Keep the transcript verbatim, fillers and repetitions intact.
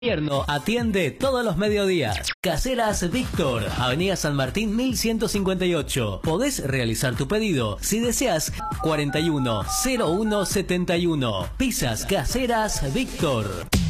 Invierno atiende todos los mediodías. Caseras Víctor, Avenida San Martín mil ciento cincuenta y ocho. Podés realizar tu pedido si deseas. cuarenta y uno cero uno setenta y uno. Pizzas Caseras Víctor.